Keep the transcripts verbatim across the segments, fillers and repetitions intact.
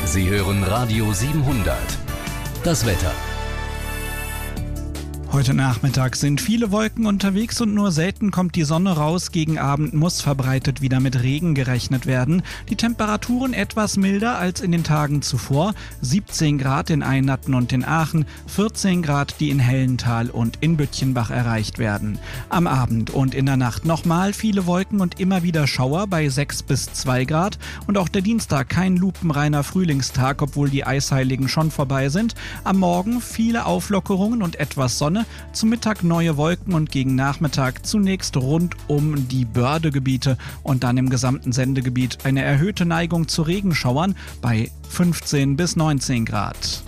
Sie hören Radio siebenhundert. Das Wetter. Heute Nachmittag sind viele Wolken unterwegs und nur selten kommt die Sonne raus. Gegen Abend muss verbreitet wieder mit Regen gerechnet werden. Die Temperaturen etwas milder als in den Tagen zuvor. siebzehn Grad in Eynatten und in Aachen, vierzehn Grad, die in Hellenthal und in Bütchenbach erreicht werden. Am Abend und in der Nacht nochmal viele Wolken und immer wieder Schauer bei sechs bis zwei Grad. Und auch der Dienstag kein lupenreiner Frühlingstag, obwohl die Eisheiligen schon vorbei sind. Am Morgen viele Auflockerungen und etwas Sonne. Zum Mittag neue Wolken und gegen Nachmittag zunächst rund um die Bördegebiete und dann im gesamten Sendegebiet eine erhöhte Neigung zu Regenschauern bei fünfzehn bis neunzehn Grad.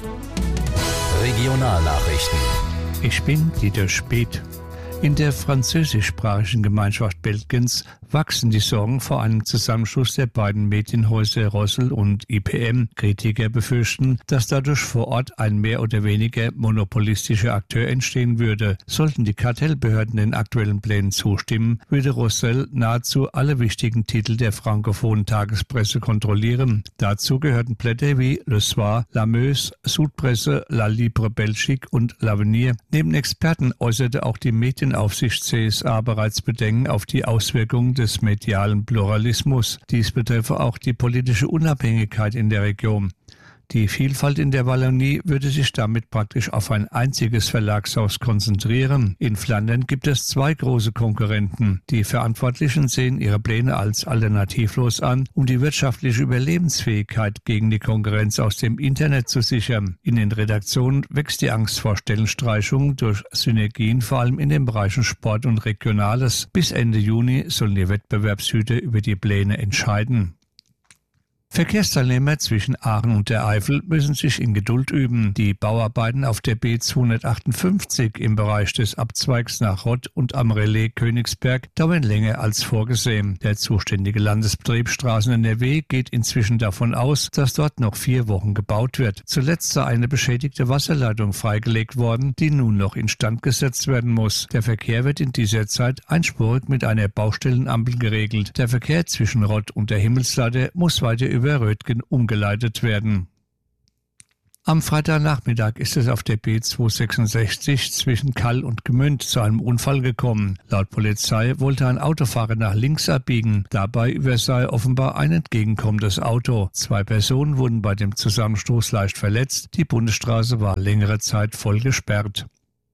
Regionalnachrichten. Ich bin Dieter Speth. In der französischsprachigen Gemeinschaft Belgiens wachsen die Sorgen vor einem Zusammenschluss der beiden Medienhäuser Rossel und I P M. Kritiker befürchten, dass dadurch vor Ort ein mehr oder weniger monopolistischer Akteur entstehen würde. Sollten die Kartellbehörden den aktuellen Plänen zustimmen, würde Rossel nahezu alle wichtigen Titel der frankophonen Tagespresse kontrollieren. Dazu gehörten Blätter wie Le Soir, La Meuse, Südpresse, La Libre Belgique und L'Avenir. Neben Experten äußerte auch die Medienaufsicht C S A bereits Bedenken auf die Auswirkungen des medialen Pluralismus. Dies betreffe auch die politische Unabhängigkeit in der Region. Die Vielfalt in der Wallonie würde sich damit praktisch auf ein einziges Verlagshaus konzentrieren. In Flandern gibt es zwei große Konkurrenten. Die Verantwortlichen sehen ihre Pläne als alternativlos an, um die wirtschaftliche Überlebensfähigkeit gegen die Konkurrenz aus dem Internet zu sichern. In den Redaktionen wächst die Angst vor Stellenstreichungen durch Synergien, vor allem in den Bereichen Sport und Regionales. Bis Ende Juni sollen die Wettbewerbshüter über die Pläne entscheiden. Verkehrsteilnehmer zwischen Aachen und der Eifel müssen sich in Geduld üben. Die Bauarbeiten auf der B zweihundertachtundfünfzig im Bereich des Abzweigs nach Rott und am Relais Königsberg dauern länger als vorgesehen. Der zuständige Landesbetrieb Straßen N R W geht inzwischen davon aus, dass dort noch vier Wochen gebaut wird. Zuletzt sei eine beschädigte Wasserleitung freigelegt worden, die nun noch instand gesetzt werden muss. Der Verkehr wird in dieser Zeit einspurig mit einer Baustellenampel geregelt. Der Verkehr zwischen Rott und der Himmelsleiter muss weiter über über Röttgen umgeleitet werden. Am Freitagnachmittag ist es auf der B zweihundertsechsundsechzig zwischen Kall und Gmünd zu einem Unfall gekommen. Laut Polizei wollte ein Autofahrer nach links abbiegen. Dabei übersah er offenbar ein entgegenkommendes Auto. Zwei Personen wurden bei dem Zusammenstoß leicht verletzt. Die Bundesstraße war längere Zeit voll gesperrt.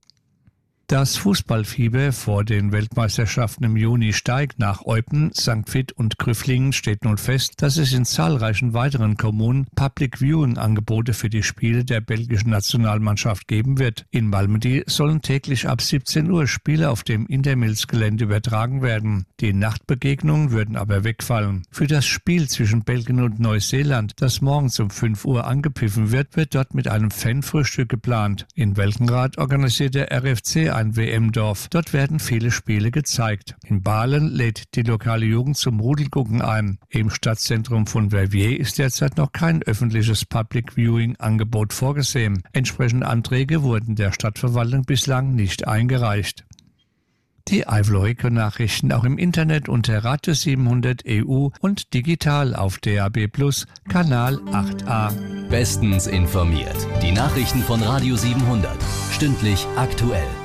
Das Fußballfieber vor den Weltmeisterschaften im Juni steigt. Nach Eupen, Sankt Vith und Grüfflingen steht nun fest, dass es in zahlreichen weiteren Kommunen Public-Viewing-Angebote für die Spiele der belgischen Nationalmannschaft geben wird. In Malmedy sollen täglich ab siebzehn Uhr Spiele auf dem Intermills-Gelände übertragen werden. Die Nachtbegegnungen würden aber wegfallen. Für das Spiel zwischen Belgien und Neuseeland, das morgens um fünf Uhr angepfiffen wird, wird dort mit einem Fanfrühstück geplant. In Welkenrath organisiert der R F C ein W M-Dorf. Dort werden viele Spiele gezeigt. In Balen lädt die lokale Jugend zum Rudelgucken ein. Im Stadtzentrum von Verviers ist derzeit noch kein öffentliches Public-Viewing-Angebot vorgesehen. Entsprechende Anträge wurden der Stadtverwaltung bislang nicht eingereicht. Die Eifel-Nachrichten auch im Internet unter Radio siebenhundert E U und digital auf D A B Plus, Kanal acht a. Bestens informiert. Die Nachrichten von Radio siebenhundert. Stündlich aktuell.